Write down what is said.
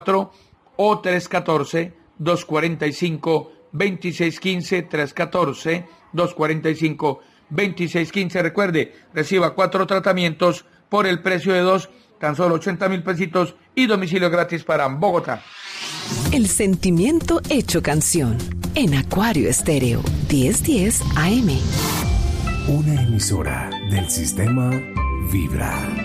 o 314-245-2615, 314-245-2615. Recuerde, reciba 4 tratamientos por el precio de 2, tan solo 80,000 pesitos y domicilio gratis para Bogotá. El sentimiento hecho canción en Acuario Estéreo 1010 AM. Una emisora del sistema Vibra.